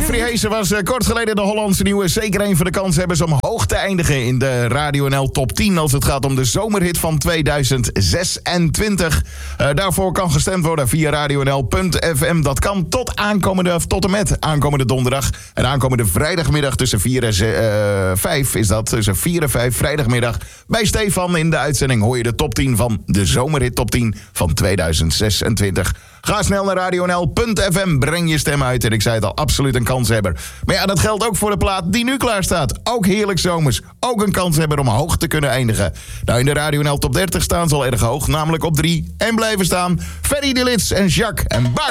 Jeffrey Heesen was kort geleden de Hollandse nieuwe. Zeker een van de kanshebbers om hoog te eindigen in de Radio NL Top 10... als het gaat om de zomerhit van 2026. Daarvoor kan gestemd worden via radionl.fm. Dat kan tot en met aankomende donderdag. En aankomende vrijdagmiddag tussen 4 en 5 is dat. Tussen 4 en 5 vrijdagmiddag bij Stefan in de uitzending... hoor je de top 10 van de zomerhit top 10 van 2026. Ga snel naar radionl.fm, breng je stem uit. En ik zei het al, absoluut een kanshebber. Maar ja, dat geldt ook voor de plaat die nu klaar staat. Ook heerlijk zomers. Ook een kanshebber om hoog te kunnen eindigen. Nou, in de Radio NL Top 30 staan ze al erg hoog. Namelijk op 3. En blijven staan Ferry de Lits en Jacques en Bak.